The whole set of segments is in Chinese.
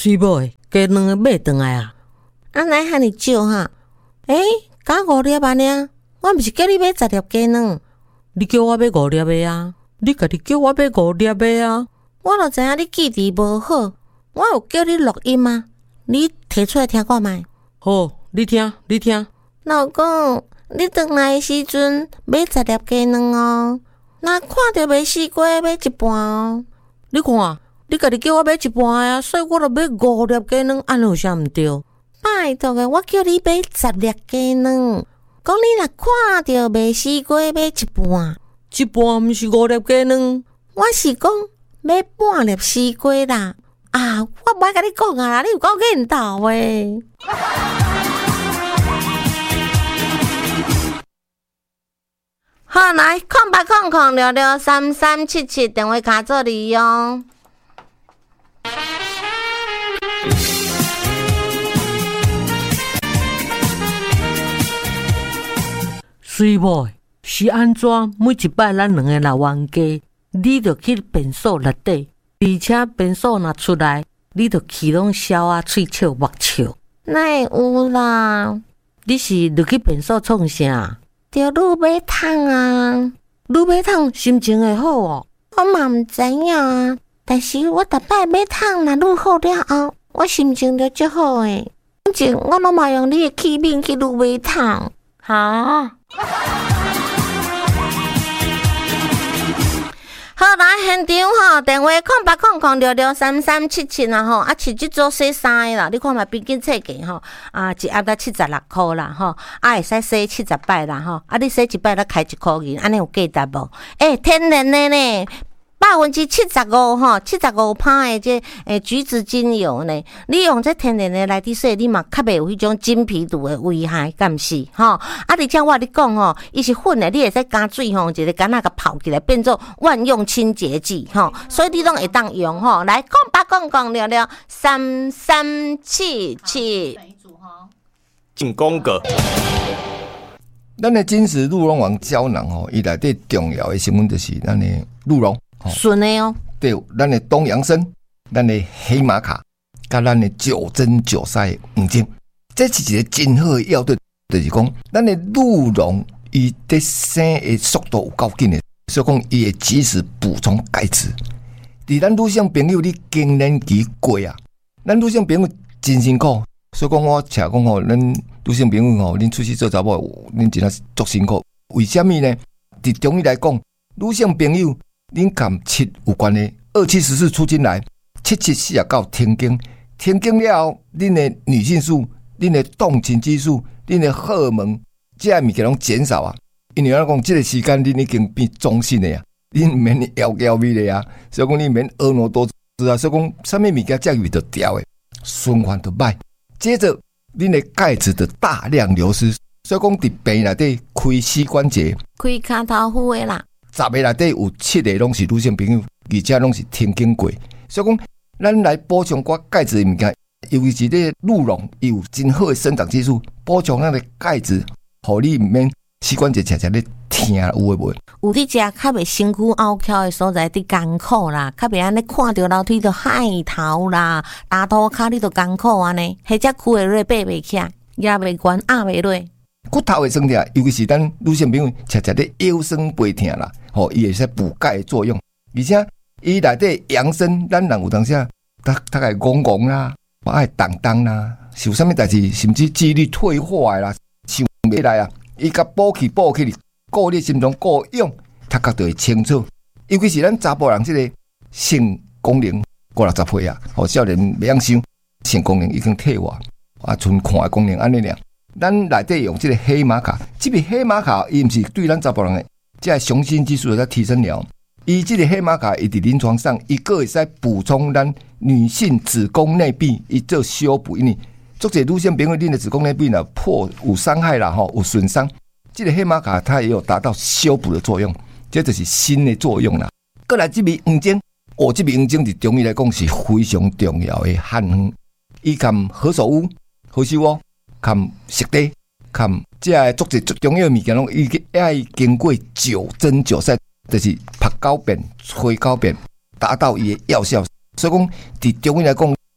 水某诶，加2个买转来啊？ 啊，哪遐尼少哈？加5粒安尼，我毋是叫你买10粒鸡卵， 你叫我买5粒的啊？你家己叫我买5粒的啊？ 我就知影你记忆无好，我有叫你录音啊，你摕出来听看觅。 好，你听。 老公，你转来的时阵买10粒鸡卵哦，若看到卖四瓜买一半哦。 你看，你家己叫我买一半的啊，所以我著买5粒鸡卵，安尼有啥毋对？ 拜托诶，我叫你买10粒鸡卵，讲你若看到卖四瓜买一半， 一半毋是5粒鸡卵， 我是讲买半粒四瓜啦。啊，我无爱甲你讲啊啦，你有够瘾头诶。好，来0800663377电话卡做利用。 水某诶，是安怎？每一摆咱2个来冤家，你著去便所内底，而且便所若出来，你著气拢消啊，喙笑目笑。 哪会有啦？ 你是入去便所创啥？ 着愈买桶啊！ 愈买桶心情会好哦。 我嘛毋知影啊，但是我逐摆买桶若愈好了后，我心情就足好诶。反正我拢嘛用你诶器皿去愈买桶。 哈？ 好，来现场吼，电话0800663377啦吼，啊，是即组洗衫的啦，你看嘛，平均册价吼，啊，一盒才76块啦吼，啊，会使洗70摆啦吼，啊，你洗一摆才开1块银，安尼有价值无？天然的呢，75%吼，75%的这橘子精油呢，你用这天然的来滴洗，你嘛较袂有迄种真皮毒的危害，敢毋是？吼，啊，而且我你讲吼，伊是粉的，你会使加水吼，一个干那个泡起来，变做万用清洁剂吼，所以你拢会当用吼。来0800663377。 进攻个。 咱的金石鹿茸王胶囊吼，伊内底重要的成分就是咱的鹿茸。 纯的哦， 对，咱的东洋参、咱的黑玛卡，甲咱的9针9塞的黄精，这是一个真好的药对，就是讲咱的鹿茸伊在生的速度有够紧的，所以讲伊会及时补充钙质。伫咱女性朋友你更年期过啊，咱女性朋友真辛苦，所以讲我请讲吼，咱女性朋友吼，恁出去做查某，恁真系足辛苦。为什么呢？伫中医来讲，女性朋友。恁含7有关的2714促进来7749停经，停经了后，恁的女性素、恁的动情激素、恁的荷尔蒙，这些物件拢减少啊。因为咱讲这个时间恁已经变中性的呀，恁唔免摇摇味的呀，所以讲恁免婀娜多姿啊。所以讲什么物件这个味就调的，循环就歹。接着恁的钙质的大量流失，所以讲伫病内底开膝关节、 开骹头夫的啦。 10个内底有7个拢是女性朋友，而且拢是停经过，所以讲咱来补充寡钙质的物件，尤其是这鹿茸有真好的生长激素，补充咱的钙质，互你唔免膝关节常常咧疼，有诶无？ 有伫食较袂身躯凹翘的所在，伫艰苦啦，较袂安尼看到楼梯就害头啦，大涂骹你就艰苦安尼，或者躯会落爬袂起来，压袂悬压袂落。 骨头会酸痛，尤其是咱女性朋友常常咧腰酸背痛啦，伊会使补钙的作用，而且伊内底养生，咱人有当时他会戆戆啦，爱动动啦，是有啥物代志，甚至记忆力退化啦，想袂来啊，伊甲补起，顾你心中顾用，他觉就会清楚。尤其是咱查甫人这个性功能50-60岁啊，少年袂晓想，性功能已经退化，剩看的功能安尼尔。咱内底用这个黑玛卡，这个黑玛卡伊毋是对咱查甫人的这雄性激素在提升了，伊这个黑玛卡伊伫临床上，伊个会使补充咱女性子宫内壁，伊做修补，因为做者女性朋友，恁的子宫内壁呢破有伤害啦，有损伤，这个黑玛卡它也有达到修补的作用，这就是新的作用啦。过来这味黄精，这味黄精伫中医来讲是非常重要的汉方，伊含何首乌、何首乌。含熟地，含这个作者重要的物件拢要经过9针9塞，就是拍狗便、吹狗便，达到伊的药效。所以讲，伫中医来讲，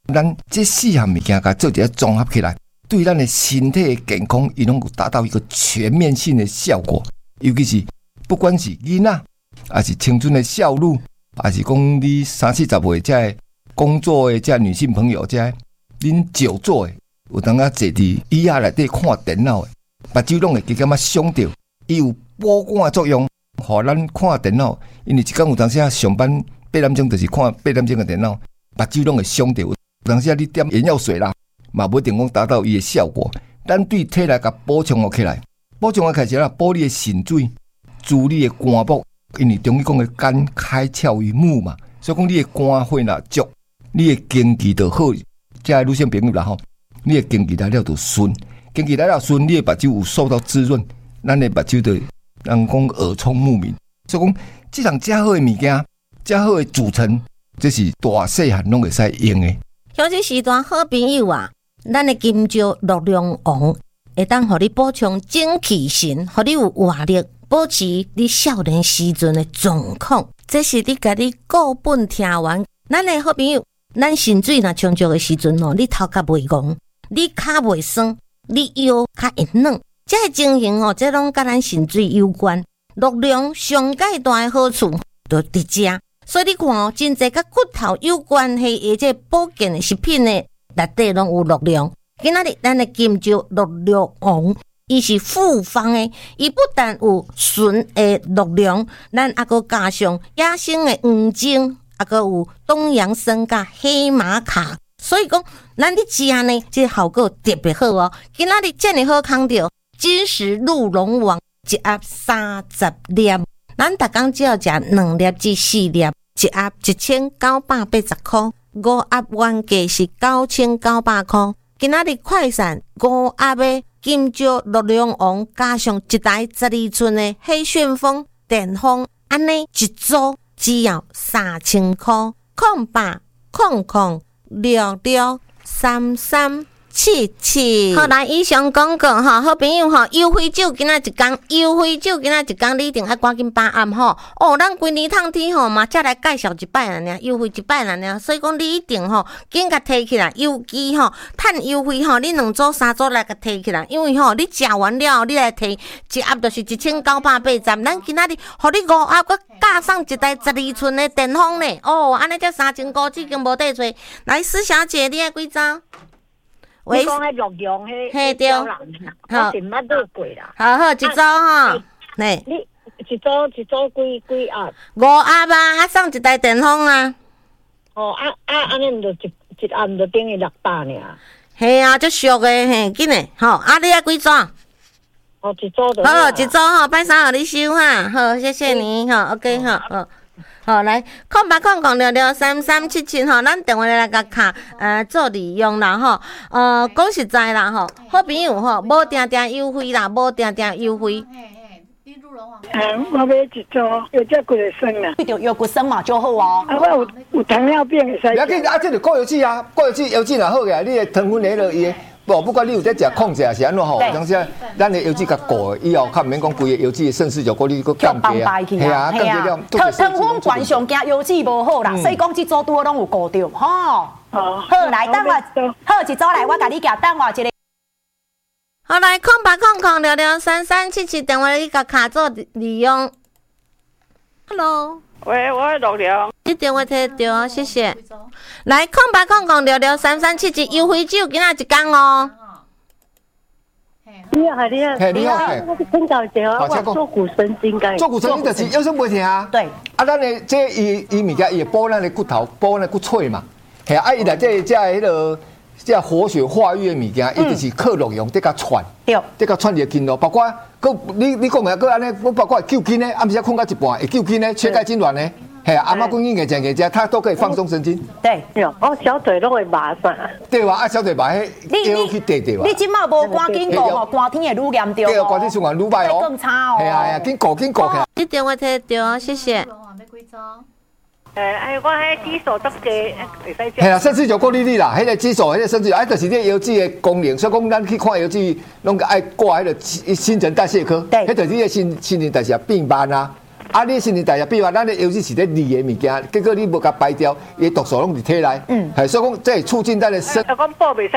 咱这4项物件甲做一个综合起来，对咱的身体的健康，伊拢有达到一个全面性的效果。尤其是不管是囡仔，还是青春的少女，还是讲你30、40岁这工作的这女性朋友，这恁久坐的，有当啊坐伫椅仔内底看电脑的，目睭拢会加减啊伤着，伊有保管的作用，互咱看电脑。因为一天有当时啊上班8点钟就是看8点钟的电脑，目睭拢会伤着。有当时啊你点眼药水啦，嘛不一定讲达到伊的效果。咱对体内甲补充起来，补充开始啦，补你的肾水，助你的肝部。因为中医讲的肝开窍于目嘛，所以讲你的肝火若足，你的经济就好。这女性朋友啦吼，你的经济来了就顺，经济来了顺，你的目睭有受到滋润，咱的目睭就人讲耳聪目明。所以讲，这项遮好的物件，遮好的组成，这是大细汉拢会使用的。 像这时段好朋友啊，咱的金蕉绿龙王会当互你补充精气神，互你有活力。保持你少年时阵的状况，这是你家己固本听完。咱的好朋友，咱肾水若充足的时阵哦，你头壳袂戆，你骹袂酸，你腰较会软，这个情形哦，这拢甲咱肾水有关。绿龙上介大的好处就伫遮，所以你看哦，真侪甲骨头有关系的这保健的食品呢，内底拢有绿龙。今仔日咱的金蕉绿龙王。伊是复方的，伊不但有纯的绿龙，咱还阁加上野生的黄精，还阁有东洋参甲黑玛卡，所以讲咱咧食呢，这效果特别好哦。今仔日遮尔好康着，金石鹿龙王一盒30粒，咱逐工只要食2粒至4粒，一盒1980块，5盒原价是9900块。今仔日快闪5盒的。金蕉绿龙王加上一台12寸的黑旋风电风，安尼一组只要3000块，0800663377。好来，以上广告哈，好朋友哈，优惠酒今仔一工，优惠酒今仔一工，你一定要赶紧把握吼。哦，咱规年烫天吼嘛，才来介绍一摆啦呢，优惠一摆啦呢，所以讲你一定吼，紧甲摕起来，尤其吼，趁优惠吼，你2组3组来甲摕起来，因为吼，你食完了，你来摕一盒就是1980，咱今仔日互你5盒，佮加上一台12寸的电风呢，哦，安尼才3000块，已经无得找。来，施小姐，你爱几组？ 你讲迄绿龙嘿对， 好，我是捌倒过啦。 好，一组吼，来， 你一组几盒 ？5盒啊，送一台电风啊。 哦，安尼就一盒就等于600尔。 嘿啊，足俗的嘿，紧诶，吼，你爱几组？ 哦，一组就好，一组吼，摆3互你收哈，好，谢谢你，好 ，OK 好，好来，0800663377吼，咱电话来甲卡做利用啦吼，讲实在啦吼，好朋友吼，无定定优惠啦，无定定优惠。 我买一组，有这几个酸啦， 有骨酸嘛就好哦。 我有糖尿病会使。 不要紧啊，这就固有剂啊，固有剂药剂若好个，你的糖分下落伊。不管你有在食控制还是安怎吼，当时咱的药剂甲过，以后较免讲规个药剂的渗失就过你个降低啊，系啊，降低了。 糖分悬上惊药剂无好啦，所以讲这组拄拢有顾到吼。好，来等我，好一组来，我甲你夹等我一个。 好来，0800663377电话你甲卡做利用。Hello。 喂，我是绿龙。 你电话摕到，谢谢。来，0800663377优惠酒，今仔一工哦。 你好，你好， 你好， 我是请教一下，我做骨神经该。 做骨神经就是腰酸背痛啊。 对。 啊，咱的这伊物件伊会补咱的骨头，补咱骨髓嘛。系啊，伊内底这迄个这活血化瘀的物件，伊就是靠绿用得甲串，得甲串入筋咯。包括你讲下，安尼，包括救筋呢，暗时困到一半会救筋呢，缺钙痉挛呢。嘿，阿妈讲硬个食，它都可以放松神经。 对， 我小腿都会麻散。 对哇，啊小腿麻，迄腰去跌对哇。 你即马无赶紧顾吼，寒天会愈严重。 对，寒天循环愈歹哦。 更差哦。 系啊，紧顾起来。 你电话摕到，谢谢。 我迄指数得低，会使食。 系啦，甚至就过利啦，迄个指数，迄个甚至就是这腰子的功能，所以讲咱去看腰子，拢爱挂迄个新陈代谢科。 对。 迄就是你的新陈代谢变慢啊。 啊，你新陈代谢，比如话，咱的油脂是咧利的物件，结果你无甲排掉，伊毒素拢伫体内，所以讲这会促进咱的身。 讲补袂使。